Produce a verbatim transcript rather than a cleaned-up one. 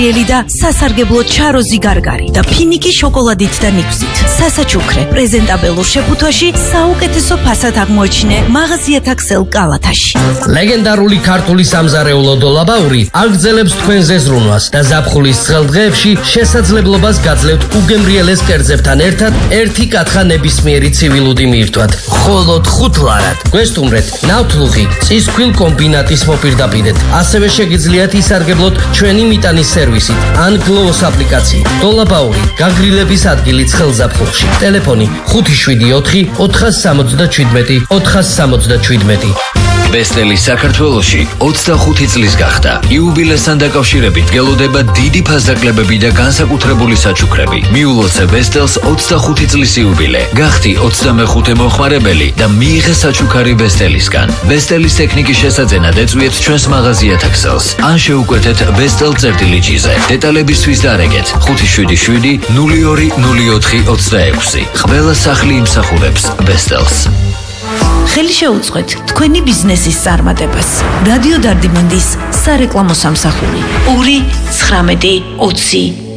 ელი და სასარგებლო ჩაროზი გარგარი და ფინიკი შოკოლადით და ნიგვზით. სასაჩუქრე პრეზენტაბელურ შეფუთვაში საუკეთესო ფასად აღმოაჩინე მაღაზია ქსელ კალათაში. ლეგენდარული ქართული სამზარეულო დოლაბაური აგრძელებს თქვენზე ზრუნვას და ზაფხულის ცხელდღეებში შესაძლებლობას გაძლევთ უგემრიელეს კერძებთან ერთად ერთი კათხა ნებისმიერი ცივილუდი მიირთვათ. მხოლოდ ხუთ ლარად. გვესტუმრეთ ნავთლუღი წისქვილ კომბინატის მოპირდაპირედ. ასევე შეგიძლიათ ისარგებლოთ ჩვენი მიტანის სერვისით ან გლოუს აპლიკაციით. დოლაბაური გაგრილების ადგილი ცხელზაფხულში. ტელეფონი ხუთი შვიდი ოთხი ოთხას სამოცდაჩვიდმეტი ოთხას სამოცდაჩვიდმეტი. ბესტელი საქართველოში ოცდახუთი წლის გახდა. იუბილესთან დაკავშირებით გელოდება დიდი ფასდაკლებები და განსაკუთრებული საჩუქრები. მიულოცე ბესტელს ოცდახუთი წლის იუბილე. გახდი ოცდამეხუთე მომხმარებელი და მიიღე საჩუქარი ბესტელისგან. ბესტელის ტექნიკის შესაძენად ეწვიეთ ჩვენს მაღაზიათა ქსელს. ან შეუკვეთეთ ბესტელ წერტილი ჯიზე. დეტალებისთვის დარეგეთ ხუთი შვიდი შვიდი ნული ორი ნული ოთხი ოცდაექვსი. ყველა სახლი იმსახურებს ბესტელს. ხელი შეუწყეთ თქვენი ბიზნესის წარმატებას. რადიო დარდიმანდის სარეკლამო სამსახური ორი ცხრამეტი ოცი